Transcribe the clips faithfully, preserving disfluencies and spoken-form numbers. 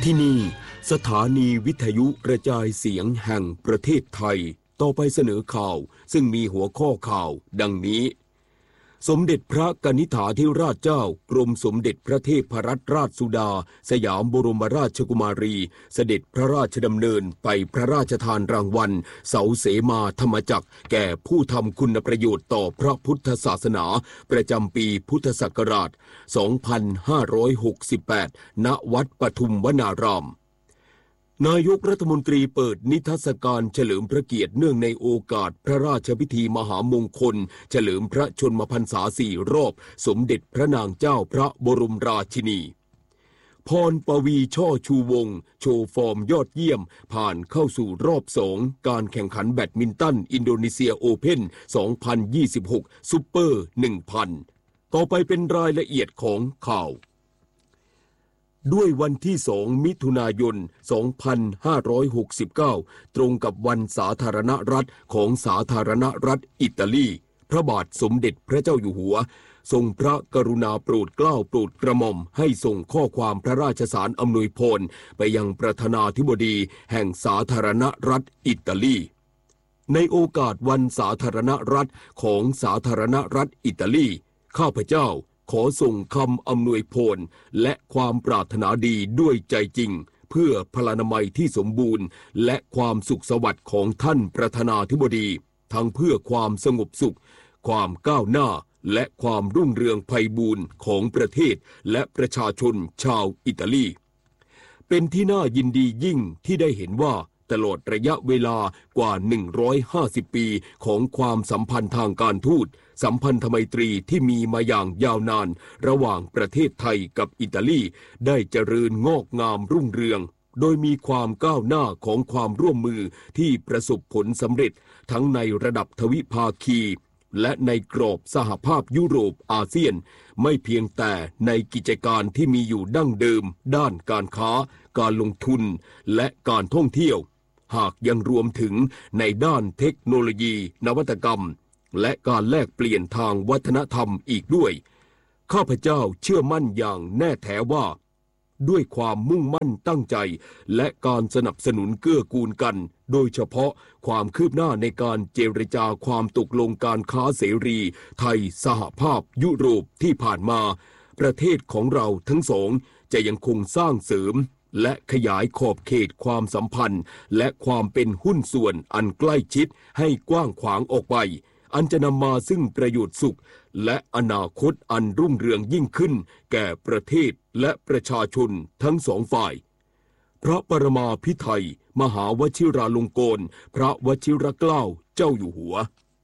ที่นี่สถานีวิทยุกระจายเสียงแห่งประเทศไทยต่อไปเสนอข่าวซึ่งมีหัวข้อข่าวดังนี้สมเด็จพระกนิษฐาธิราชเจ้ากรมสมเด็จพระเทพรัตนราชสุดาสยามบรมราชกุมารีเสด็จพระราชดำเนินไปพระราชทานรางวัลเสาเสมาธรรมจักรแก่ผู้ทำคุณประโยชน์ต่อพระพุทธศาสนาประจำปีพุทธศักราช สองพันห้าร้อยหกสิบแปด ณ วัดปทุมวนารามนายกรัฐมนตรีเปิดนิทรรศการเฉลิมพระเกียรติเนื่องในโอกาสพระราชพิธีมหามงคลเฉลิมพระชนมพรรษาสี่รอบสมเด็จพระนางเจ้าพระบรมราชินีพรปวีช่อชูวงศ์โชว์ฟอร์มยอดเยี่ยมผ่านเข้าสู่รอบสองการแข่งขันแบดมินตันอินโดนีเซียโอเพ่น สองพันยี่สิบหก ซุปเปอร์ หนึ่งพัน ต่อไปเป็นรายละเอียดของข่าวด้วยวันที่สองมิถุนายน สองพันห้าร้อยหกสิบเก้า ตรงกับวันสาธารณรัฐของสาธารณรัฐอิตาลีพระบาทสมเด็จพระเจ้าอยู่หัวทรงพระกรุณาโปรดเกล้าโปรดกระหม่อมให้ส่งข้อความพระราชสารอำนวยพรไปยังประธานาธิบดีแห่งสาธารณรัฐอิตาลีในโอกาสวันสาธารณรัฐของสาธารณรัฐอิตาลีข้าพเจ้าขอส่งคำอำนวยพรและความปรารถนาดีด้วยใจจริงเพื่อพลานามัยที่สมบูรณ์และความสุขสวัสดิ์ของท่านประธานาธิบดีทั้งเพื่อความสงบสุขความก้าวหน้าและความรุ่งเรืองไพบูรย์ของประเทศและประชาชนชาวอิตาลีเป็นที่น่ายินดียิ่งที่ได้เห็นว่าตลอดระยะเวลากว่าหนึ่งร้อยห้าสิบปีของความสัมพันธ์ทางการทูตสัมพันธไมตรีที่มีมาอย่างยาวนานระหว่างประเทศไทยกับอิตาลีได้เจริญงอกงามรุ่งเรืองโดยมีความก้าวหน้าของความร่วมมือที่ประสบผลสำเร็จทั้งในระดับทวิภาคีและในกรอบสหภาพยุโรปอาเซียนไม่เพียงแต่ในกิจการที่มีอยู่ดั้งเดิมด้านการค้าการลงทุนและการท่องเที่ยวหากยังรวมถึงในด้านเทคโนโลยีนวัตกรรมและการแลกเปลี่ยนทางวัฒนธรรมอีกด้วยข้าพเจ้าเชื่อมั่นอย่างแน่แท้ว่าด้วยความมุ่งมั่นตั้งใจและการสนับสนุนเกื้อกูลกันโดยเฉพาะความคืบหน้าในการเจรจาความตกลงการค้าเสรีไทยสหภาพยุโรปที่ผ่านมาประเทศของเราทั้งสองจะยังคงสร้างเสริมและขยายขอบเขตความสัมพันธ์และความเป็นหุ้นส่วนอันใกล้ชิดให้กว้างขวางออกไปอันจะนำมาซึ่งประโยชน์สุขและอนาคตอันรุ่งเรืองยิ่งขึ้นแก่ประเทศและประชาชนทั้งสองฝ่ายพระปรมาภิไธยมหาวชิราลงกรณ์พระวชิรเกล้าเจ้าอยู่หัว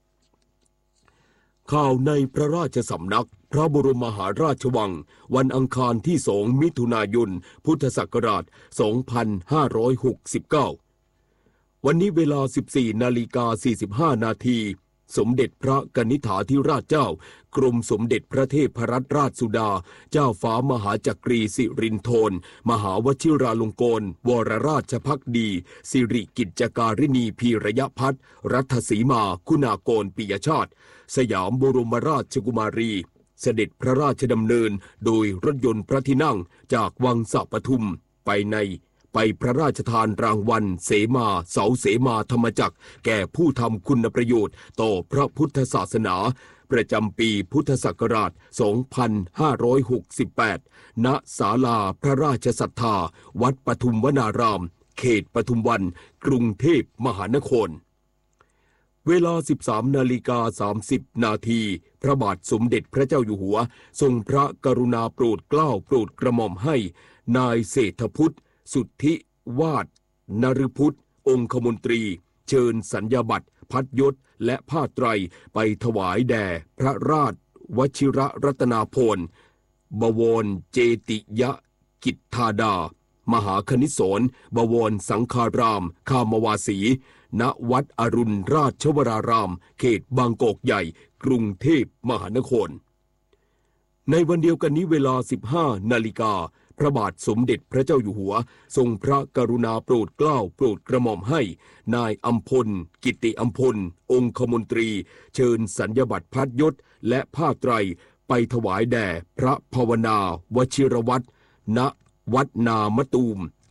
ข่าวในพระราชสำนักพระบรมมหาราชวังวันอังคารที่สองมิถุนายนพุทธศักราช สองพันห้าร้อยหกสิบเก้า วันนี้เวลา สิบสี่นาฬิกาสี่สิบห้านาทีสมเด็จพระกนิษฐาธิราชเจ้ากรมสมเด็จพระเทพรัตนราชสุดาเจ้าฟ้ามหาจักรีสิรินธรมหาวชิราลงกรณ์วรราชภักดีสิริกิจจการิณีพีระยพัฒน์รัฐสีมาคุณากรปิยชาติสยามบรมราชกุมารีเสด็จพระราชดำเนินโดยรถยนต์พระที่นั่งจากวังสะปทุมไปในไปพระราชทานรางวัลเสมาเสาเสมาธรรมจักรแก่ผู้ทำคุณประโยชน์ต่อพระพุทธศาสนาประจำปีพุทธศักราช สองพันห้าร้อยหกสิบแปด ณ ศาลาพระราชศรัทธาวัดปทุมวนารามเขตปทุมวันกรุงเทพมหานครเวลา สิบสามนาฬิกาสามสิบนาทีพระบาทสมเด็จพระเจ้าอยู่หัวทรงพระกรุณาโปรดเกล้าโปรดกระหม่อมให้นายเศรษฐพุทธสุทธิวาดนฤพุทธองคมนตรีเชิญสัญญาบัตรพัดยศและผ้าไตรไปถวายแด่พระราชวชิรรัตนาภรณ์บวรเจติยกิจธาดามหาคณิศรบวรสังฆารามคามวาสีณวัดอรุณราชวรารามเขตบางกอกใหญ่กรุงเทพมหานครในวันเดียวกันนี้เวลา สิบห้านาฬิกาพระบาทสมเด็จพระเจ้าอยู่หัวทรงพระกรุณาโปรดเกล้าโปรดกระหม่อมให้นายอัมพลกิติอัมพลองคมนตรีเชิญสัญญาบัตรพัดยศและผ้าไตรไปถวายแด่พระภาวนาวชิรวัตรณวัดนามตูม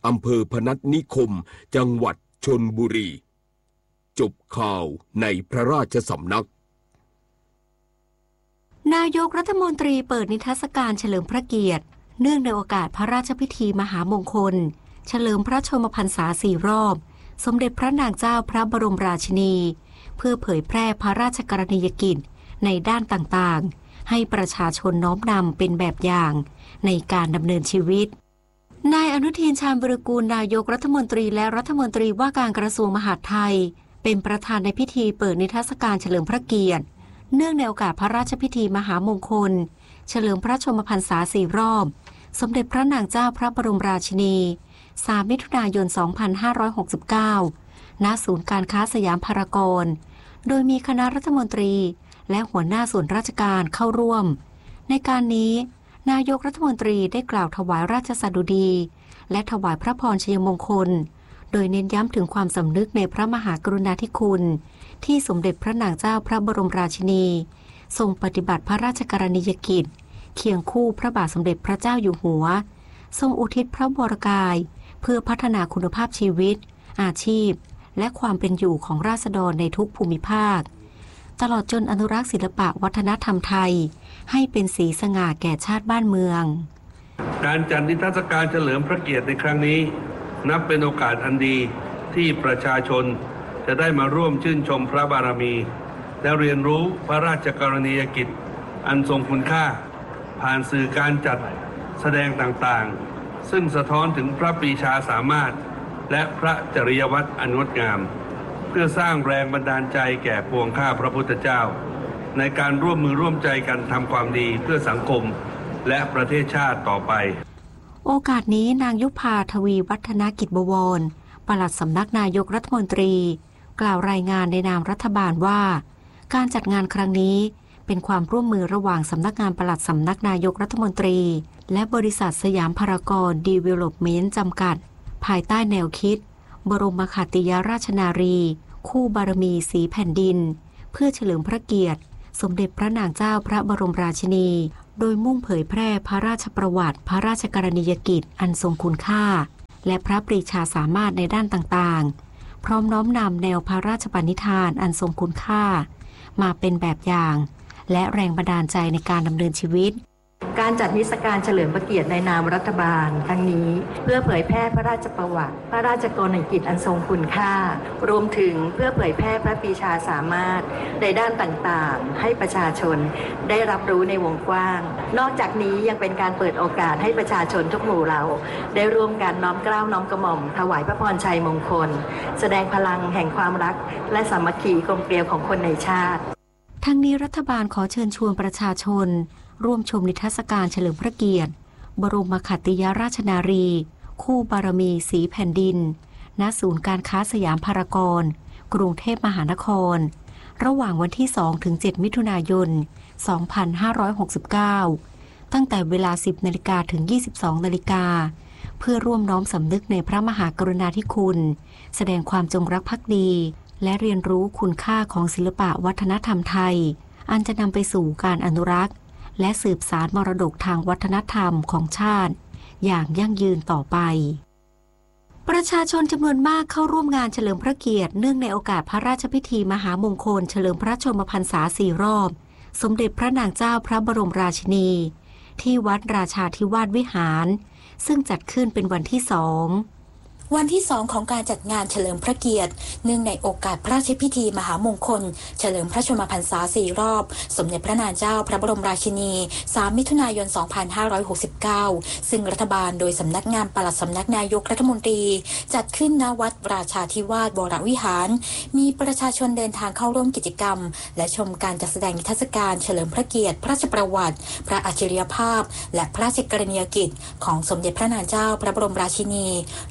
อำเภอพนัสนิคมจังหวัดชลบุรีจบข่าวในพระราชสำนักนายกรัฐมนตรีเปิดนิทรรศการเฉลิมพระเกียรติเนื่องในโอกาสพระราชพิธีมหามงคลเฉลิมพระชนมพรรษาสี่รอบสมเด็จพระนางเจ้าพระบรมราชินีเพื่อเผยแพร่พระราชกรณียกิจในด้านต่างๆให้ประชาชนน้อมนำเป็นแบบอย่างในการดำเนินชีวิตนายอนุทินชาญวิรากูลนายกรัฐมนตรีและรัฐมนตรีว่าการกระทรวงมหาดไทยเป็นประธานในพิธีเปิดนิทรรศการเฉลิมพระเกียรติเนื่องในโอกาสพระราชพิธีมหามงคลเฉลิมพระชนมพรรษาสี่รอบสมเด็จพระนางเจ้าพระบรมราชินีสามมิถุนายนสองพันห้าร้อยหกสิบเก้าณศูนย์การค้าสยามพารากอนโดยมีคณะรัฐมนตรีและหัวหน้าส่วนราชการเข้าร่วมในการนี้นายกรัฐมนตรีได้กล่าวถวายราชสดุดีและถวายพระพรชัยมงคลโดยเน้นย้ำถึงความสำนึกในพระมหากรุณาธิคุณที่สมเด็จพระนางเจ้าพระบรมราชินีทรงปฏิบัติพระราชกรณียกิจเคียงคู่พระบาทสมเด็จพระเจ้าอยู่หัวทรงอุทิศพระวรกายเพื่อพัฒนาคุณภาพชีวิตอาชีพและความเป็นอยู่ของราษฎรในทุกภูมิภาคตลอดจนอนุรักษ์ศิลปะวัฒนธรรมไทยให้เป็นสีสง่าแก่ชาติบ้านเมืองการจัดนิทรรศการเฉลิมพระเกียรติในครั้งนี้นับเป็นโอกาสอันดีที่ประชาชนจะได้มาร่วมชื่นชมพระบารมีและเรียนรู้พระราชกรณียกิจอันทรงคุณค่าผ่านสื่อการจัดแสดงต่างๆซึ่งสะท้อนถึงพระปรีชาสามารถและพระจริยวัตรอันงดงามเพื่อสร้างแรงบันดาลใจแก่ปวงข้าพระพุทธเจ้าในการร่วมมือร่วมใจกันทำความดีเพื่อสังคมและประเทศชาติต่อไปโอกาสนี้นางยุพาทวีวัฒนกิจบวรปลัดสำนักนายกรัฐมนตรีกล่าวรายงานในนามรัฐบาลว่าการจัดงานครั้งนี้เป็นความร่วมมือระหว่างสำนักงานปลัดสำนักนายกรัฐมนตรีและบริษัทสยามพารากอนดีเวลลอปเมนต์จำกัดภายใต้แนวคิดบรมขัตติยราชนารีคู่บารมีสีแผ่นดินเพื่อเฉลิมพระเกียรติสมเด็จพระนางเจ้าพระบรมราชินีโดยมุ่งเผยแพร่พระราชประวัติพระราชกรณียกิจอันทรงคุณค่าและพระปรีชาสามารถในด้านต่างๆพร้อมน้อมนำแนวพระราชปณิธานอันทรงคุณค่ามาเป็นแบบอย่างและแรงบันดาลใจในการดำเนินชีวิตการจัดนิทรรศการเฉลิมพระเกียรติในนามรัฐบาลครั้งนี้เพื่อเผยแพร่พระราชประวัติพระราชกรณียกิจอันทรงคุณค่ารวมถึงเพื่อเผยแพร่พระปรีชาสามารถในด้านต่างๆให้ประชาชนได้รับรู้ในวงกว้างนอกจากนี้ยังเป็นการเปิดโอกาสให้ประชาชนทุกหมู่เหล่าได้ร่วมกันน้อมเกล้าน้อมกระหม่อมถวายพระพรชัยมงคลแสดงพลังแห่งความรักและสามัคคีกลมเกลียวของคนในชาติทั้งนี้รัฐบาลขอเชิญชวนประชาชนร่วมชมนิทรรศการเฉลิมพระเกียรติบรมขัตติยราชนารีคู่บารมีสีแผ่นดินณศูนย์การค้าสยามพารากอนกรุงเทพมหานครระหว่างวันที่สองถึงเจ็ดมิถุนายนสองพันห้าร้อยหกสิบเก้าตั้งแต่เวลา สิบนาฬิกา ถึง ยี่สิบสองนาฬิกาเพื่อร่วมน้อมสำนึกในพระมหากรุณาธิคุณแสดงความจงรักภักดีและเรียนรู้คุณค่าของศิลปะวัฒนธรรมไทยอันจะนำไปสู่การอนุรักษ์และสืบสานมรดกทางวัฒนธรรมของชาติอย่างยั่งยืนต่อไปประชาชนจำนวนมากเข้าร่วมงานเฉลิมพระเกียรติเนื่องในโอกาสพระราชพิธีมหามงคลเฉลิมพระชนมพรรษาสี่รอบสมเด็จพระนางเจ้าพระบรมราชินีที่วัดราชาธิวาสวิหารซึ่งจัดขึ้นเป็นวันที่สองวันที่สองของการจัดงานเฉลิมพระเกียรติเนื่องในโอกาสพระราชพิธีมหามงคลเฉลิมพระชนมพรรษาสี่รอบสมเด็จพระนางเจ้าพระบรมราชินีสามมิถุนายนสองพันห้าร้อยหกสิบเก้าซึ่งรัฐบาลโดยสำนักงานปลัดสำนักนายกรัฐมนตรีจัดขึ้นณวัดราชาธิวาสวรวิหารมีประชาชนเดินทางเข้าร่วมกิจกรรมและชมการจัดแสดงนิทรรศการเฉลิมพระเกียรติพระราชประวัติพระอัจฉริยภาพและพระราชกรณียกิจของสมเด็จพระนางเจ้าพระบรมราชินีโดยเสด็จ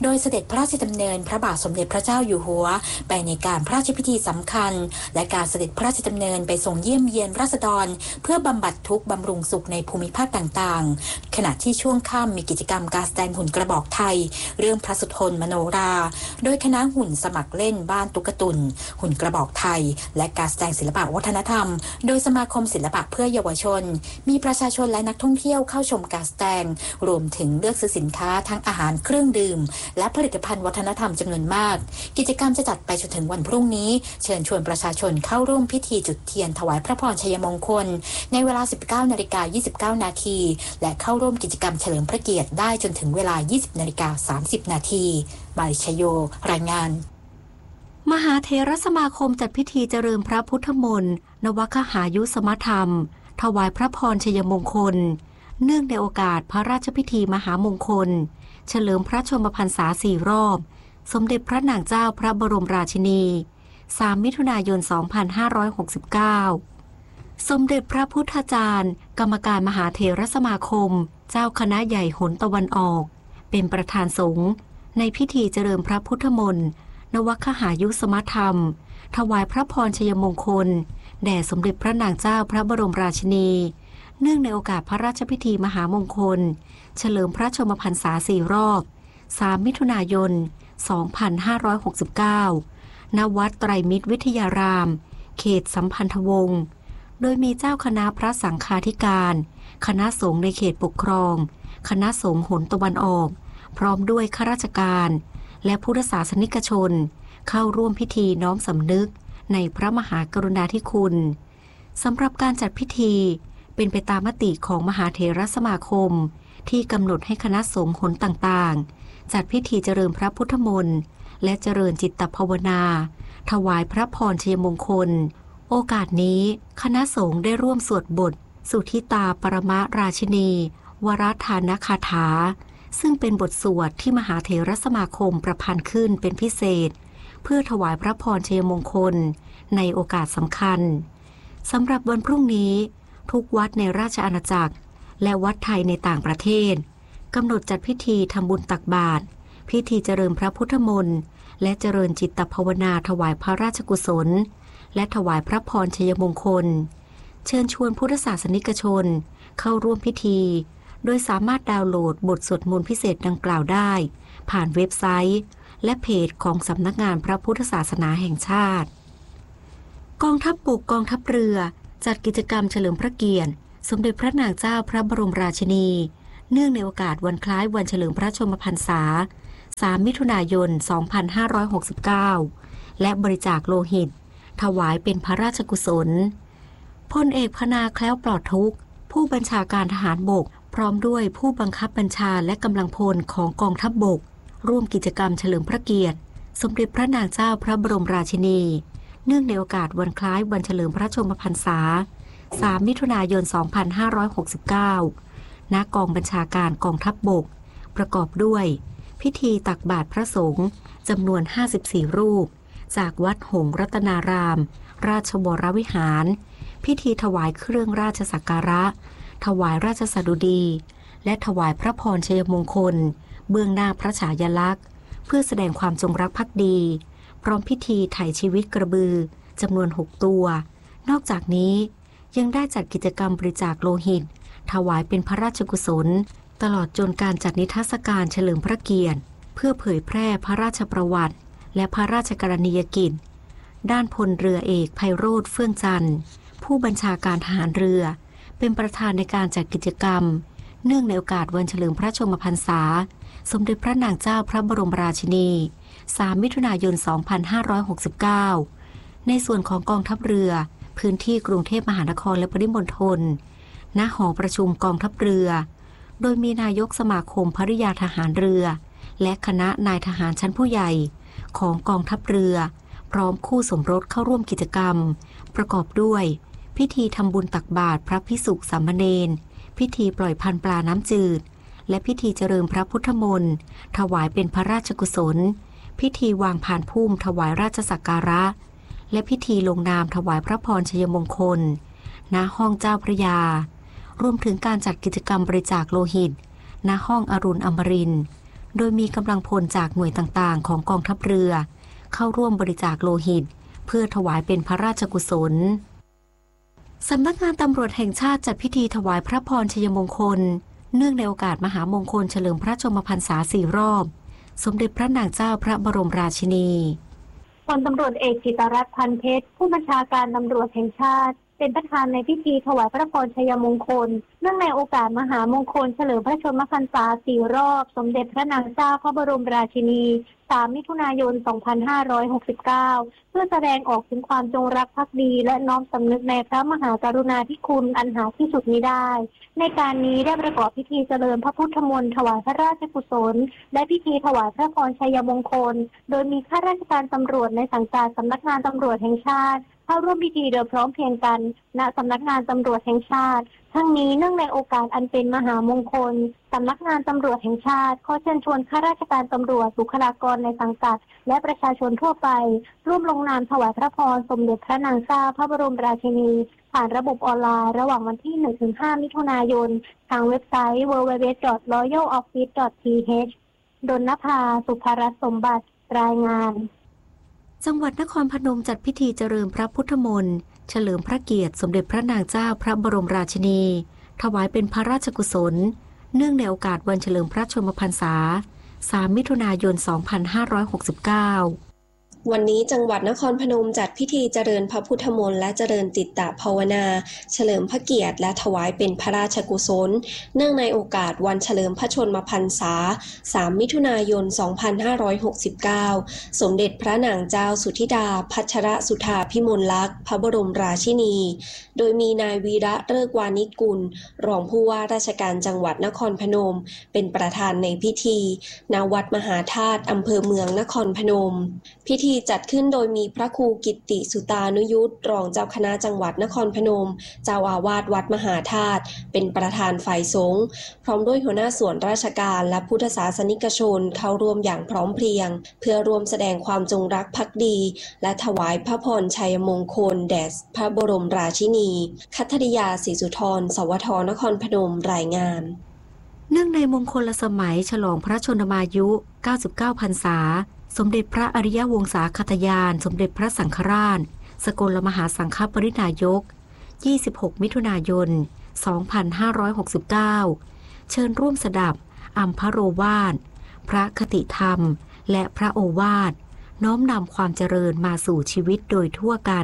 พระราชดำเนินพระบาทสมเด็จพระเจ้าอยู่หัวไปในการพระราชพิธีสำคัญและการเสด็จพระราชดำเนินไปทรงเยี่ยมเยียนราษฎรเพื่อบำบัดทุกข์บำรุงสุขในภูมิภาคต่างๆขณะที่ช่วงค่ำมีกิจกรรมการแสดงหุ่นกระบอกไทยเรื่องพระสุทนมโนราโดยคณะหุ่นสมัครเล่นบ้านตุ๊กตุนหุ่นกระบอกไทยและการแสดงศิลปะวัฒนธรรมโดยสมาคมศิลปะเพื่อเยาวชนมีประชาชนและนักท่องเที่ยวเข้าชมการแสดงรวมถึงเลือกซื้อสินค้าทั้งอาหารเครื่องดื่มและผลิตภัณฑ์วัฒนธรรมจำนวนมากกิจกรรมจะจัดไปจนถึงวันพรุ่งนี้เชิญชวนประชาชนเข้าร่วมพิธีจุดเทียนถวายพระพรชัยมงคลในเวลา สิบเก้านาฬิกายี่สิบเก้านาทีและเข้าร่วมกิจกรรมเฉลิมพระเกียรติได้จนถึงเวลา ยี่สิบนาฬิกาสามสิบนาทีมาริชโยรายงานมหาเถรสมาคมจัดพิธีเจริญพระพุทธมนต์นวคหายุสมธรรมถวายพระพรชัยมงคลเนื่องในโอกาสพระราชพิธีมหามงคลเฉลิมพระชนมพรรษาสี่รอบสมเด็จพระนางเจ้าพระบรมราชินีสามมิถุนายนสองพันห้าร้อยหกสิบเก้าสมเด็จพระพุทธาจารย์กรรมการมหาเถรสมาคมเจ้าคณะใหญ่หนตะวันออกเป็นประธานสงฆ์ในพิธีเจริญพระพุทธมนต์นวคหายุสมธรรมถวายพระพรชัยมงคลแด่สมเด็จพระนางเจ้าพระบรมราชินีเนื่องในโอกาสพระราชพิธีมหามงคลเฉลิมพระชนมพรรษาสี่รอบสามมิถุนายนสองพันห้าร้อยหกสิบเก้าณวัดไตรมิตรวิทยารามเขตสัมพันธวงศ์โดยมีเจ้าคณะพระสังฆาธิการคณะสงฆ์ในเขตปกครองคณะสงฆ์หนตะวันออกพร้อมด้วยข้าราชการและพุทธศาสนิกชนเข้าร่วมพิธีน้อมสำนึกในพระมหากรุณาธิคุณสำหรับการจัดพิธีเป็นไปตามมติของมหาเถรสมาคมที่กำหนดให้คณะสงฆ์หนต่างๆจัดพิธีเจริญพระพุทธมนต์และเจริญจิตภาวนาถวายพระพรชัยมงคลโอกาสนี้คณะสงฆ์ได้ร่วมสวดบทสุทธิตาปรมราชินีวรทานคาถาซึ่งเป็นบทสวดที่มหาเถรสมาคมประพันธ์ขึ้นเป็นพิเศษเพื่อถวายพระพรชัยมงคลในโอกาสสำคัญสำหรับวันพรุ่งนี้ทุกวัดในราชอาณาจักรและวัดไทยในต่างประเทศกำหนดจัดพิธีทำบุญตักบาตรพิธีเจริญพระพุทธมนต์และเจริญจิตภาวนาถวายพระราชกุศลและถวายพระพรชัยมงคลเชิญชวนพุทธศาสนิกชนเข้าร่วมพิธีโดยสามารถดาวน์โหลดบทสวดมนต์พิเศษดังกล่าวได้ผ่านเว็บไซต์และเพจของสำนักงานพระพุทธศาสนาแห่งชาติกองทัพบกกองทัพเรือจัดกิจกรรมเฉลิมพระเกียรติสมเด็จพระนางเจ้าพระบรมราชินีเนื่องในโอกาสวันคล้ายวันเฉลิมพระชนมพรรษาสามมิถุนายนสองพันห้าร้อยหกสิบเก้าและบริจาคโลหิตถวายเป็นพระราชกุศลพลเอกพนาแคล้วปลอดทุกข์ผู้บัญชาการทหารบกพร้อมด้วยผู้บังคับบัญชาและกำลังพลของกองทัพบกร่วมกิจกรรมเฉลิมพระเกียรติสมเด็จพระนางเจ้าพระบรมราชินีเนื่องในโอกาสวันคล้ายวันเฉลิมพระชนมพรรษาสามมิถุนายนสองพันห้าร้อยหกสิบเก้าณกองบัญชาการกองทัพบกประกอบด้วยพิธีตักบาตรพระสงฆ์จำนวนห้าสิบสี่รูปจากวัดหงส์รัตนารามราชวรวิหารพิธีถวายเครื่องราชสักการะถวายราชสดุดีและถวายพระพรชัยมงคลเบื้องหน้าพระฉายาลักษณ์เพื่อแสดงความจงรักภักดีพร้อมพิธีไถ่ชีวิตกระบือจำนวนหกตัวนอกจากนี้ยังได้จัดกิจกรรมบริจาคโลหิตถวายเป็นพระราชกุศลตลอดจนการจัดนิทรรศการเฉลิมพระเกียรติเพื่อเผยแพร่พระราชประวัติและพระราชกรณียกิจด้านพลเรือเอกไพโรจน์เฟื่องจันทร์ผู้บัญชาการทหารเรือเป็นประธานในการจัดกิจกรรมเนื่องในโอกาสวันเฉลิมพระชนมพรรษาสมเด็จพระนางเจ้าพระบรมราชินีสามมิถุนายนสองพันห้าร้อยหกสิบเก้าในส่วนของกองทัพเรือพื้นที่กรุงเทพมหานครและปริมณฑลณหอประชุมกองทัพเรือโดยมีนายกสมาคมภริยาทหารเรือและคณะนายทหารชั้นผู้ใหญ่ของกองทัพเรือพร้อมคู่สมรสเข้าร่วมกิจกรรมประกอบด้วยพิธีทำบุญตักบาตรพระภิกษุสามเณรพิธีปล่อยพันปลาน้ำจืดและพิธีเจริญพระพุทธมนต์ถวายเป็นพระราชกุศลพิธีวางพานพุ่มถวายราชสักการะและพิธีลงนามถวายพระพรชัยมงคลณห้องเจ้าพระยารวมถึงการจัดกิจกรรมบริจาคโลหิตณห้องอรุณอมรินทร์โดยมีกำลังพลจากหน่วยต่างๆของกองทัพเรือเข้าร่วมบริจาคโลหิตเพื่อถวายเป็นพระราชกุศลสำนักงานตำรวจแห่งชาติจัดพิธีถวายพระพรชัยมงคลเนื่องในโอกาสมหามงคลเฉลิมพระชนมพรรษาสี่รอบสมเด็จพระนางเจ้าพระบรมราชินีพลตำรวจเอกจิตรรัตน์ พันเพชรผู้บัญชาการตำรวจแห่งชาติเป็นประธานในพิธีถวายพระพรชัยมงคลเนื่องในโอกาสมหามงคลเฉลิมพระชนมพรรษาสี่รอบสมเด็จพระนางเจ้าพระบรมราชินีสามมิถุนายนสองพันห้าร้อยหกสิบเก้าเพื่อแสดงออกถึงความจงรักภักดีและน้อมสำนึกในพระมหากรุณาธิคุณอันหาที่สุดมิได้ในการนี้ได้ประกอบพิธีเจริญพระพุทธมนต์ถวายพระราชกุศลและพิธีถวายพระพรชัยมงคลโดยมีข้าราชการตำรวจในสังกัดสำนักงานตำรวจแห่งชาติเข้าร่วมพิธีโดยพร้อมเพรียงกันณสำนักงานตำรวจแห่งชาติทั้งนี้เนื่องในโอกาสอันเป็นมหามงคลสำนักงานตำรวจแห่งชาติขอเชิญชวนข้าราชการตำรวจบุคลากรในสังกัดและประชาชนทั่วไปร่วมลงนามถวายพระพรสมเด็จพระนางเจ้าพระบรมราชินีผ่านระบบออนไลน์ระหว่างวันที่ หนึ่งถึงห้า มิถุนายนทางเว็บไซต์ ดับเบิลยู ดับเบิลยู ดับเบิลยู ดอท รอยัล ออฟฟิศ ดอท ที เอช ดลนภา สุภรัตน์สมบัติรายงานจังหวัดนครพนมจัดพิธีเจริญพระพุทธมนต์เฉลิมพระเกียรติสมเด็จพระนางเจ้าพระบรมราชินีถวายเป็นพระราชกุศลเนื่องในโอกาสวันเฉลิมพระชนมพรรษาสามมิถุนายนสองพันห้าร้อยหกสิบเก้าวันนี้จังหวัดนครพนมจัดพิธีเจริญพระพุทธมนต์และเจริญติตตภาวนาเฉลิมพระเกียรติและถวายเป็นพระราชกุศลเนื่องในโอกาสวันเฉลิมพระชนมพรรษาสามมิถุนายนสองพันห้าร้อยหกสิบเก้าสมเด็จพระนางเจ้าสุธิดาพัชรสุธาพิมลลักษณ์พระบรมราชินีโดยมีนายวีระฤกษ์วานิชกุลรองผู้ว่าราชการจังหวัดนครพนมเป็นประธานในพิธีณวัดมหาธาตุอำเภอเมืองนครพนมพิธีจัดขึ้นโดยมีพระครูกิตติสุตานุยุตรองเจ้าคณะจังหวัดนครพนมเจ้าอาวาสวัดมหาธาตุเป็นประธานฝ่ายสงฆ์พร้อมด้วยหัวหน้าส่วนราชการและพุทธศาสนิกชนเข้าร่วมอย่างพร้อมเพรียงเพื่อร่วมแสดงความจงรักภักดีและถวายพระพรชัยมงคลแด่พระบรมราชินีคัทริยาศรีสุธรสวทนครพนมรายงานเนื่องในมงคลสมัยฉลองพระชนมายุเก้าสิบเก้าพรรษาสมเด็จพระอริยวงศาคตยานสมเด็จพระสังฆราชสกลมหาสังฆปรินายกยี่สิบหกมิถุนายนสองพันห้าร้อยหกสิบเก้าเชิญร่วมสดับอัมพโรวาทพระคติธรรมและพระโอวาทน้อมนำความเจริญมาสู่ชีวิตโดยทั่วกัน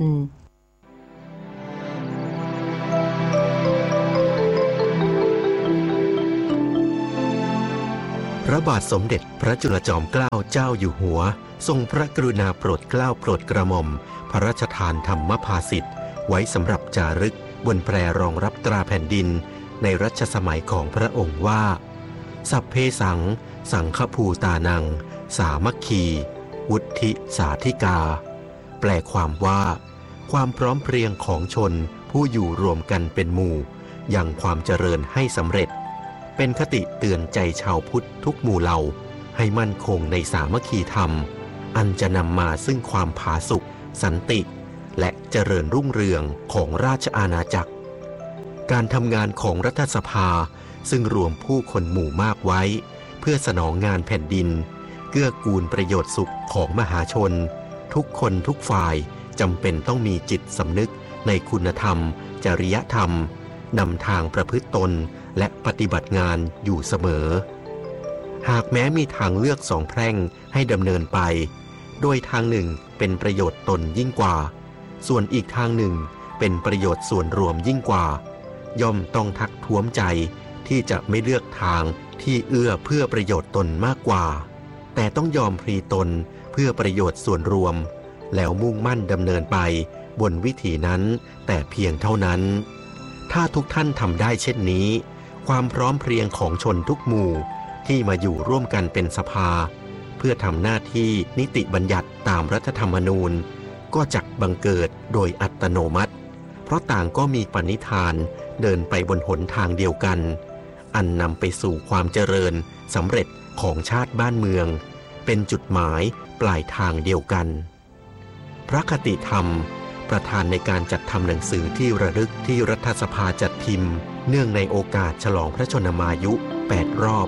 พระบาทสมเด็จพระจุลจอมเกล้าเจ้าอยู่หัวทรงพระกรุณาโปรดเกล้าโปรดกระหม่อมพระราชทานธรรมภาสิทธิ์ไว้สำหรับจารึกบนแพรรองรับตราแผ่นดินในรัชสมัยของพระองค์ว่าสัพเพสังสังฆภูตานังสามัคคีวุฒิสาธิกาแปลความว่าความพร้อมเพรียงของชนผู้อยู่รวมกันเป็นหมู่ยังความเจริญให้สำเร็จเป็นคติเตือนใจชาวพุทธทุกหมู่เหล่าให้มั่นคงในสามัคคีธรรมอันจะนำมาซึ่งความผาสุกสันติและเจริญรุ่งเรืองของราชอาณาจักรการทำงานของรัฐสภาซึ่งรวมผู้คนหมู่มากไว้เพื่อสนองงานแผ่นดินเกื้อกูลประโยชน์สุขของมหาชนทุกคนทุกฝ่ายจำเป็นต้องมีจิตสำนึกในคุณธรรมจริยธรรมนำทางประพฤติตนและปฏิบัติงานอยู่เสมอหากแม้มีทางเลือกสองแพร่งให้ดำเนินไปโดยทางหนึ่งเป็นประโยชน์ตนยิ่งกว่าส่วนอีกทางหนึ่งเป็นประโยชน์ส่วนรวมยิ่งกว่าย่อมต้องทักท้วมใจที่จะไม่เลือกทางที่เอื้อเพื่อประโยชน์ตนมากกว่าแต่ต้องยอมพลีตนเพื่อประโยชน์ส่วนรวมแล้วมุ่งมั่นดำเนินไปบนวิถีนั้นแต่เพียงเท่านั้นถ้าทุกท่านทำได้เช่นนี้ความพร้อมเพรียงของชนทุกหมู่ที่มาอยู่ร่วมกันเป็นสภาเพื่อทำหน้าที่นิติบัญญัติตามรัฐธรรมนูญก็จักบังเกิดโดยอัตโนมัติเพราะต่างก็มีปณิธานเดินไปบนหนทางเดียวกันอันนำไปสู่ความเจริญสำเร็จของชาติบ้านเมืองเป็นจุดหมายปลายทางเดียวกันพระคติธรรมประธานในการจัดทำหนังสือที่ระลึกที่รัฐสภาจัดพิมพ์เนื่องในโอกาสฉลองพระชนมายุแปดรอบ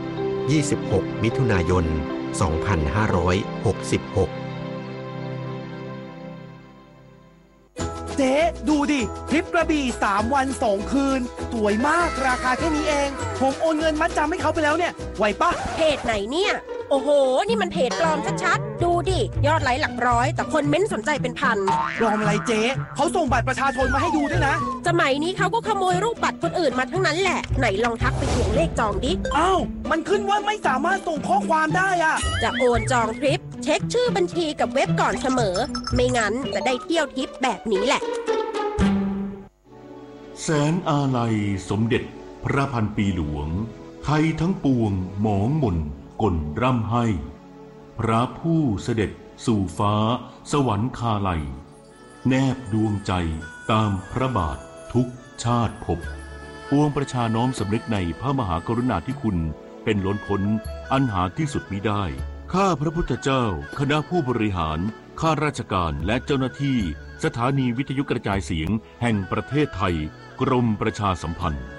ยี่สิบหก มิถุนายน สองพันห้าร้อยหกสิบหกเจ๊ดูดิทริปกระบี่สามวันสองคืนสวยมากราคาแค่นี้เองผมโอนเงินมัดจำให้เขาไปแล้วเนี่ยไหวปะเพจไหนเนี่ยโอ้โหนี่มันเพจปลอมชัดๆดูดิยอดไลค์หลักร้อยแต่คนเม้นสนใจเป็นพันปลอมอะไรเจ๊เขาส่งบัตรประชาชนมาให้ดูด้วยนะสมัยนี้เขาก็ขโมยรูปบัตรคนอื่นมาทั้งนั้นแหละไหนลองทักไปทวงเลขจองดิอ้าวมันขึ้นว่าไม่สามารถส่งข้อความได้อะจะโอนจองทริปเช็คชื่อบัญชีกับเว็บก่อนเสมอไม่งั้นจะได้เที่ยวทริปแบบนี้แหละแสนอาลัยสมเด็จพระพันปีหลวงไทยทั้งปวงหมองหม่นก่นร่ำให้พระผู้เสด็จสู่ฟ้าสวรรคาลัยแนบดวงใจตามพระบาททุกชาติภพปวงประชาน้อมสำนึกในพระมหากรุณาธิคุณเป็นล้นพ้นอันหาที่สุดมิได้ข้าพระพุทธเจ้าคณะผู้บริหารข้าราชการและเจ้าหน้าที่สถานีวิทยุกระจายเสียงแห่งประเทศไทยกรมประชาสัมพันธ์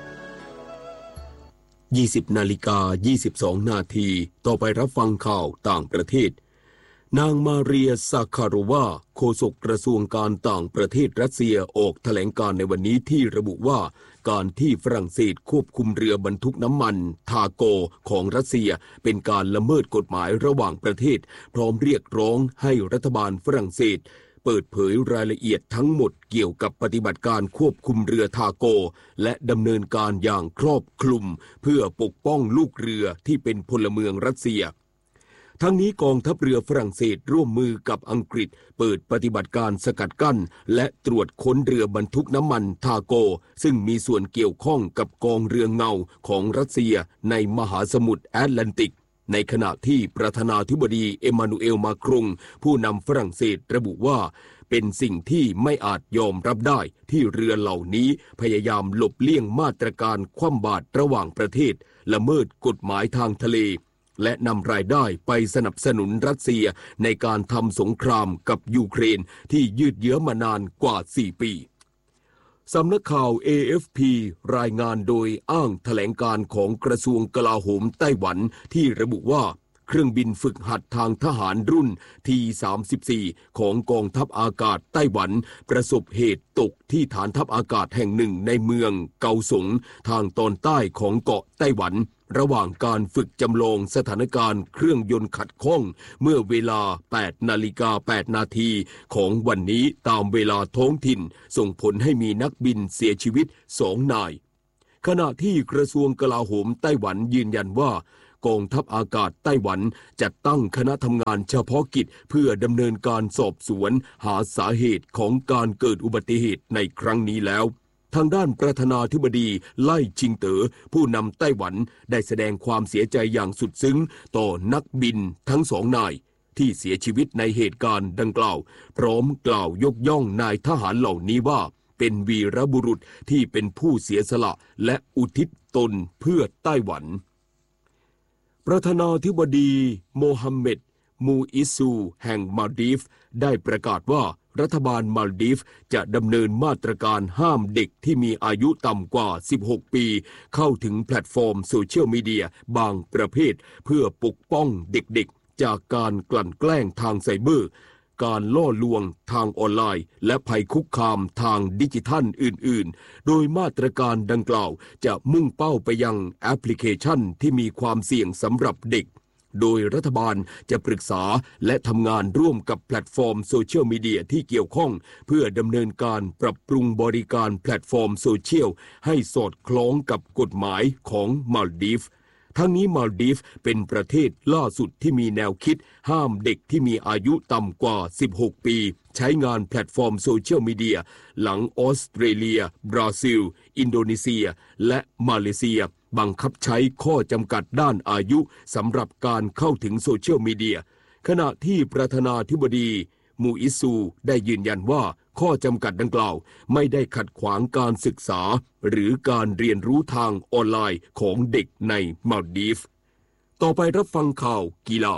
ยี่สิบนาฬิกายี่สิบสองนาทีต่อไปรับฟังข่าวต่างประเทศนางมาเรียซาคาโรวาโฆษกกระทรวงการต่างประเทศรัสเซียออกแถลงการในวันนี้ที่ระบุว่าการที่ฝรั่งเศสควบคุมเรือบรรทุกน้ำมันทาโกของรัสเซียเป็นการละเมิดกฎหมายระหว่างประเทศพร้อมเรียกร้องให้รัฐบาลฝรั่งเศสเปิดเผยรายละเอียดทั้งหมดเกี่ยวกับปฏิบัติการควบคุมเรือทาโกและดำเนินการอย่างครอบคลุมเพื่อปกป้องลูกเรือที่เป็นพลเมืองรัสเซียทั้งนี้กองทัพเรือฝรั่งเศสร่วมมือกับอังกฤษเปิดปฏิบัติการสกัดกั้นและตรวจค้นเรือบรรทุกน้ำมันทาโกซึ่งมีส่วนเกี่ยวข้องกับกองเรือเงาของรัสเซียในมหาสมุทรแอตแลนติกในขณะที่ประธานาธิบดีเอมานูเอลมาครงผู้นำฝรั่งเศสระบุว่าเป็นสิ่งที่ไม่อาจยอมรับได้ที่เรือเหล่านี้พยายามหลบเลี่ยงมาตรการคว่ำบาตรระหว่างประเทศละเมิดกฎหมายทางทะเลและนำรายได้ไปสนับสนุนรัสเซียในการทำสงครามกับยูเครนที่ยืดเยื้อมานานกว่าสี่ปีสำนักข่าว เอ เอฟ พี รายงานโดยอ้างแถลงการของกระทรวงกลาโหมไต้หวันที่ระบุว่าเครื่องบินฝึกหัดทางทหารรุ่น ที สามสิบสี่ ของกองทัพอากาศไต้หวันประสบเหตุตกที่ฐานทัพอากาศแห่งหนึ่งในเมืองเกาสงทางตอนใต้ของเกาะไต้หวันระหว่างการฝึกจำลองสถานการณ์เครื่องยนต์ขัดข้องเมื่อเวลา แปดนาฬิกาแปดนาทีของวันนี้ตามเวลาท้องถิ่นส่งผลให้มีนักบินเสียชีวิตสองนายขณะที่กระทรวงกลาโหมไต้หวันยืนยันว่ากองทัพอากาศไต้หวันจัดตั้งคณะทำงานเฉพาะกิจเพื่อดำเนินการสอบสวนหาสาเหตุของการเกิดอุบัติเหตุในครั้งนี้แล้วทางด้านประธานาธิบดีไล่ชิงเต๋อผู้นำไต้หวันได้แสดงความเสียใจอย่างสุดซึ้งต่อนักบินทั้งสองนายที่เสียชีวิตในเหตุการณ์ดังกล่าวพร้อมกล่าวยกย่องนายทหารเหล่านี้ว่าเป็นวีรบุรุษที่เป็นผู้เสียสละและอุทิศตนเพื่อไต้หวันประธานาธิบดีโมฮัมเหม็ดมูอิซูแห่งมาลดีฟได้ประกาศว่ารัฐบาลมาลดีฟจะดำเนินมาตรการห้ามเด็กที่มีอายุต่ำกว่าสิบหกปีเข้าถึงแพลตฟอร์มโซเชียลมีเดียบางประเภทเพื่อปกป้องเด็กๆจากการกลั่นแกล้งทางไซเบอร์การล่อลวงทางออนไลน์และภัยคุกคามทางดิจิทัลอื่นๆโดยมาตรการดังกล่าวจะมุ่งเป้าไปยังแอปพลิเคชันที่มีความเสี่ยงสำหรับเด็กโดยรัฐบาลจะปรึกษาและทำงานร่วมกับแพลตฟอร์มโซเชียลมีเดียที่เกี่ยวข้องเพื่อดำเนินการปรับปรุงบริการแพลตฟอร์มโซเชียลให้สอดคล้องกับกฎหมายของมาลดีฟทั้งนี้มาลดีฟเป็นประเทศล่าสุดที่มีแนวคิดห้ามเด็กที่มีอายุต่ำกว่าสิบหกปีใช้งานแพลตฟอร์มโซเชียลมีเดียหลังออสเตรเลียบราซิลอินโดนีเซียและมาเลเซียบังคับใช้ข้อจำกัดด้านอายุสำหรับการเข้าถึงโซเชียลมีเดียขณะที่ประธานาธิบดีมูอิซูได้ยืนยันว่าข้อจำกัดดังกล่าวไม่ได้ขัดขวางการศึกษาหรือการเรียนรู้ทางออนไลน์ของเด็กในมาลดีฟต่อไปรับฟังข่าวกีฬา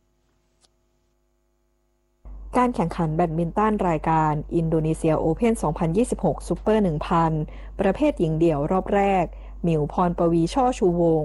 การแข่งขันแบดมินตันรายการอินโดนีเซียโอเพ่น สองพันยี่สิบหก ซุปเปอร์ หนึ่งพัน ประเภทหญิงเดี่ยวรอบแรกหมิวพรปวีช่อชูวงศ์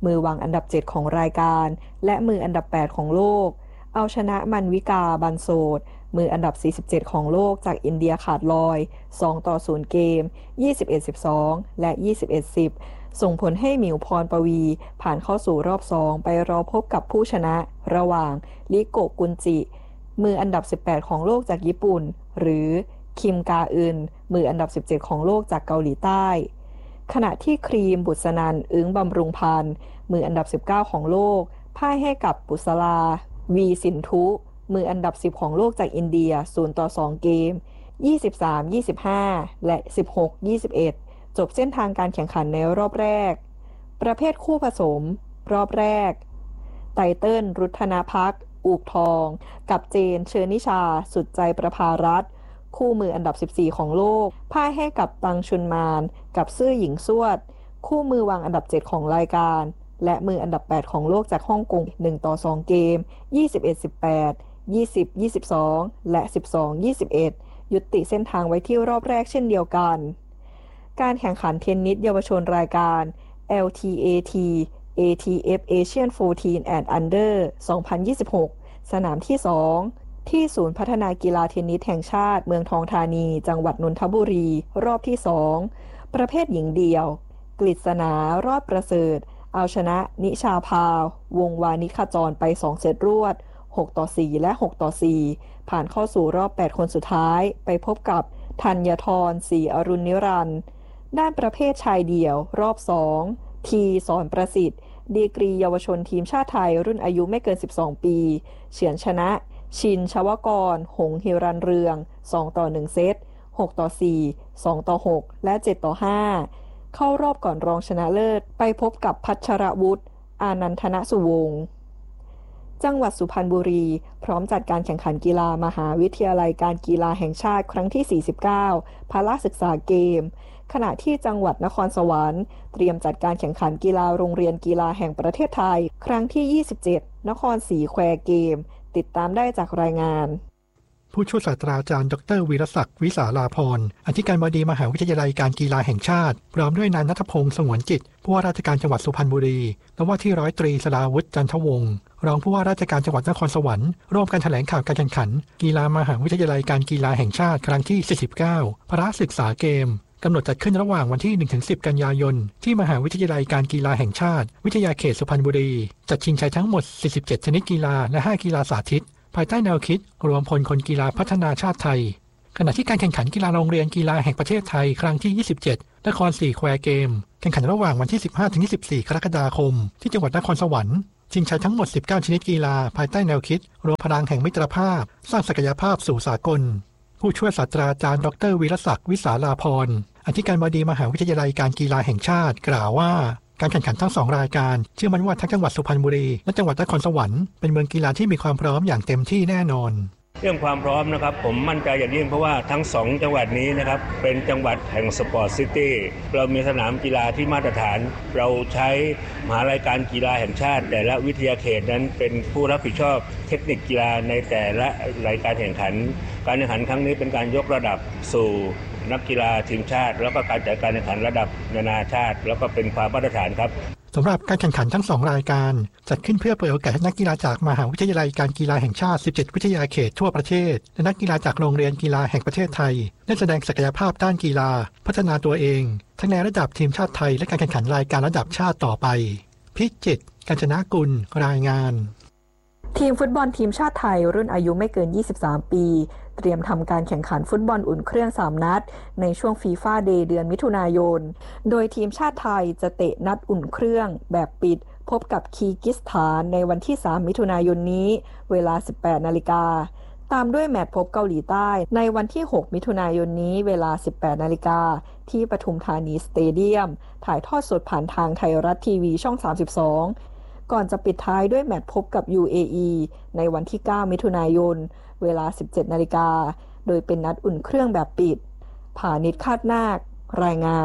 มือวางอันดับเจ็ดของรายการและมืออันดับแปดของโลกเอาชนะมันวิกาบันโซดมืออันดับสี่สิบเจ็ดของโลกจากอินเดียขาดลอยสองต่อศูนย์เกม ยี่สิบเอ็ดสิบสอง และ ยี่สิบเอ็ดสิบ ส่งผลให้หมิวพรปวีผ่านเข้าสู่รอบสองไปรอพบกับผู้ชนะระหว่างริโกะกุนจิมืออันดับสิบแปดของโลกจากญี่ปุ่นหรือคิมกาอึนมืออันดับสิบเจ็ดของโลกจากเกาหลีใต้ขณะที่ครีมบุษนันท์อึ้งบำรุงพันธ์มืออันดับสิบเก้าของโลกพ่ายให้กับปุษลาวีสินธุมืออันดับสิบของโลกจากอินเดียศูนย์ต่อสองเกม ยี่สิบสาม ยี่สิบห้า และ สิบหก ยี่สิบเอ็ด จบเส้นทางการแข่งขันในรอบแรกประเภทคู่ผสมรอบแรกไตเติ้ลรุธนภักดิ์อูบทองกับเจนเชอนิชาสุดใจประภารัตน์คู่มืออันดับสิบสี่ของโลกพ่ายให้กับตังชุนมานกับซื่อหญิงซวดคู่มือวางอันดับเจ็ดของรายการและมืออันดับแปดของโลกจากฮ่องกงหนึ่งต่อสองเกม ยี่สิบเอ็ด สิบแปด ยี่สิบ ยี่สิบสอง และ สิบสอง ยี่สิบเอ็ด ยุติเส้นทางไว้ที่รอบแรกเช่นเดียวกันการแข่งขันเทนนิสเยาวชนรายการ แอล ที เอ ที เอ ที เอฟ Asian สิบสี่ and Under สองพันยี่สิบหก สนามที่สองที่ศูนย์พัฒนากีฬาเทนนิสแห่งชาติเมืองทองธานีจังหวัดนนทบุรีรอบที่สองประเภทหญิงเดี่ยวกฤษณารอดประเสริฐเอาชนะนิชาภาวงวานิขจรไปสองเซตรวดหกต่อสี่และหกต่อสี่ผ่านเข้าสู่รอบแปดคนสุดท้ายไปพบกับธัญธรศรีอรุณนิรันดร์ด้านประเภทชายเดี่ยวรอบสองทีสอนประสิทธิ์ดีกรีเยาวชนทีมชาติไทยรุ่นอายุไม่เกินสิบสองปีเฉือนชนะชินชวกรหงหิรันเรืองสองต่อหนึ่งเซตหกต่อสี่ สองต่อหกและเจ็ดต่อห้าเข้ารอบก่อนรองชนะเลิศไปพบกับพัชรวุฒิอานันทนสุวงศ์จังหวัดสุพรรณบุรีพร้อมจัดการแข่งขันกีฬามหาวิทยาลัยการกีฬาแห่งชาติครั้งที่สี่สิบเก้าพละศึกษาเกมขณะที่จังหวัดนครสวรรค์เตรียมจัดการแข่งขันกีฬาโรงเรียนกีฬาแห่งประเทศไทยครั้งที่ยี่สิบเจ็ดนครศรีแควเกมติดตามได้จากรายงานผู้ช่วยศาสตราจารย์ดรวีรศักดิ์วิสาลาภรณ์อธิการบดีมหาวิทยาลัยการกีฬาแห่งชาติพร้อมด้วยนายณัฐพงษ์สงวนจิตผู้ว่าราชการจังหวัดสุพรรณบุรีและว่าที่ร้อยตรีสราวุฒิจันทวงศ์รองผู้ว่าราชการจังหวัดนครสวรรค์ร่วมกันแถลงข่าวการแข่งขันกีฬามหาวิทยาลัยการกีฬาแห่งชาติครั้งที่สี่สิบเก้าพละศึกษาเกมกำหนดจัดขึ้นระหว่างวันที่ หนึ่งถึงสิบ กันยายนที่มหาวิทยาลัยการกีฬาแห่งชาติวิทยาเขตสุพรรณบุรีจัดชิงชัยทั้งหมดสี่สิบเจ็ดชนิดกีฬาและห้ากีฬาสาธิตภายใต้แนวคิดรวมพลคนกีฬาพัฒนาชาติไทยขณะที่การแข่งขันกีฬาโรงเรียนกีฬาแห่งประเทศไทยครั้งที่ยี่สิบเจ็ดนครศรีแควเกมแข่งขันระหว่างวันที่ สิบห้าถึงยี่สิบสี่ กรกฎาคมที่จังหวัดนครสวรรค์ชิงชัยทั้งหมดสิบเก้าชนิดกีฬาภายใต้แนวคิดรวมพลังแห่งมิตรภาพสร้างศักยภาพสู่สากลผู้ช่วยศาสตราจารย์ดรวีรศักดิ์วิสาลาภรณ์อธิการบดีมหาวิทยาลัยการกีฬาแห่งชาติกล่าวว่าการแข่งขันทั้งสองรายการเชื่อมั่นว่าทั้งจังหวัดสุพรรณบุรีและจังหวัดนครสวรรค์เป็นเมืองกีฬาที่มีความพร้อมอย่างเต็มที่แน่นอนเรื่องความพร้อมนะครับผมมั่นใจอย่างยิ่งเพราะว่าทั้งสองจังหวัดนี้นะครับเป็นจังหวัดแห่งสปอร์ตซิตี้เรามีสนามกีฬาที่มาตรฐานเราใช้มหาวิทยาลัยการกีฬาแห่งชาติแต่ละวิทยาเขตนั้นเป็นผู้รับผิดชอบเทคนิคกีฬาในแต่ละรายการแข่งขันการแข่งขันครั้งนี้เป็นการยกระดับสู่นักกีฬาทีมชาติแล้วก็การจัดการแข่งขันระดับนานาชาติแล้วก็เป็นความมาตรฐานครับสำหรับการแข่งขันทั้งสองรายการจัดขึ้นเพื่อเปิดโอกาสให้นักกีฬาจากมหาวิทยาลัยการกีฬาแห่งชาติสิบเจ็ดวิทยาเขตทั่วประเทศและนักกีฬาจากโรงเรียนกีฬาแห่งประเทศไทยได้แสดงศักยภาพด้านกีฬาพัฒนาตัวเองทั้งในระดับทีมชาติไทยและการแข่งขันรายการระดับชาติต่อไปพิจิตร กาญจนกุลรายงานทีมฟุตบอลทีมชาติไทยรุ่นอายุไม่เกินยี่สิบสามปีเตรียมทำการแข่งขันฟุตบอลอุ่นเครื่องสามนัดในช่วงฟีฟ่าเดย์เดือนมิถุนายนโดยทีมชาติไทยจะเตะนัดอุ่นเครื่องแบบปิดพบกับคีร์กิสถานในวันที่สามมิถุนายนนี้เวลา สิบแปดนาฬิกาตามด้วยแมตช์พบเกาหลีใต้ในวันที่หกมิถุนายนนี้เวลา สิบแปดนาฬิกาที่ปทุมธานีสเตเดียมถ่ายทอดสดผ่านทางไทยรัฐทีวีช่องสามสิบสองก่อนจะปิดท้ายด้วยแมตช์พบกับ ยู เอ อี ในวันที่เก้ามิถุนายนเวลา สิบเจ็ดนาฬิกาโดยเป็นนัดอุ่นเครื่องแบบปิดผานิชคาดนาครายงาน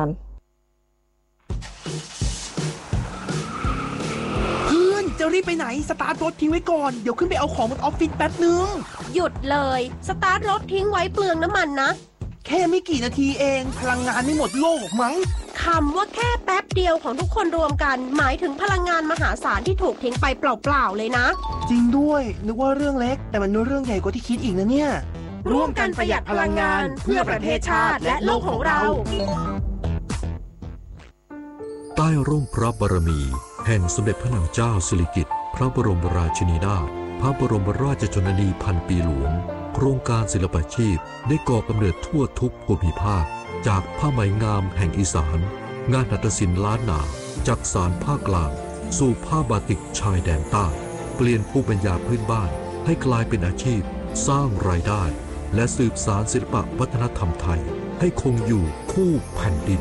เพื่อนจะรีบไปไหนสตาร์ทรถทิ้งไว้ก่อนเดี๋ยวขึ้นไปเอาของบนออฟฟิศแป๊บนึงหยุดเลยสตาร์ทรถทิ้งไว้เปลืองน้ำมันนะแค่ไม่กี่นาทีเองพลังงานไม่หมดโลกมั้งคำว่าแค่แป๊บเดียวของทุกคนรวมกันหมายถึงพลังงานมหาศาลที่ถูกทิ้งไปเปล่าๆเลยนะจริงด้วยนึกว่าเรื่องเล็กแต่มันเรื่องใหญ่กว่าที่คิดอีกนะเนี่ยร่วมกันประหยัดพลังงานเพื่อประเทศชาติและโลกของเราใต้ร่มพระบารมีแห่งสมเด็จพระนางเจ้าสิริกิติ์พระบรมราชินีนาถพระบรมราชชนนีพันปีหลวงโครงการศิลปาชีพได้ก่อกำเนิดทั่วทุกภูมิภาคจากผ้าไหมงามแห่งอีสานงานหัตถศิลป์ล้านนาจากสานภาคกลางสู่ผ้าบาติกชายแดนใต้เปลี่ยนภูมิปัญญาพื้นบ้านให้กลายเป็นอาชีพสร้างรายได้และสืบสานศิลปวัฒนธรรมไทยให้คงอยู่คู่แผ่นดิน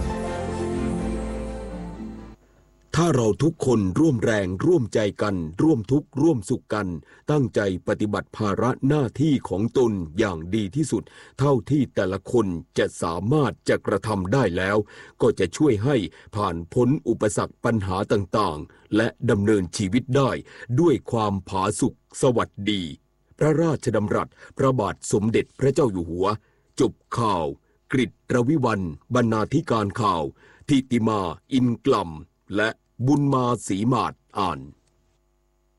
ถ้าเราทุกคนร่วมแรงร่วมใจกันร่วมทุกข์ร่วมสุขกันตั้งใจปฏิบัติภาระหน้าที่ของตนอย่างดีที่สุดเท่าที่แต่ละคนจะสามารถจะกระทำได้แล้วก็จะช่วยให้ผ่านพ้นอุปสรรคปัญหาต่างๆและดำเนินชีวิตได้ด้วยความผาสุกสวัสดีพระราชดำรัสพระบาทสมเด็จพระเจ้าอยู่หัวจบข่าวกฤษรวิวรรณบรรณาธิการข่าวทิติมาอินกล่ำและบุญมาศรีมาศอ่าน